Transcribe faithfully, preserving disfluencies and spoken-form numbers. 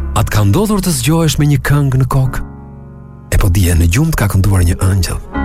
Atë ka ndodhur të zgjohesh me një këngë në kokë? E po dije, në gjumë ka kënduar një ëngjëll.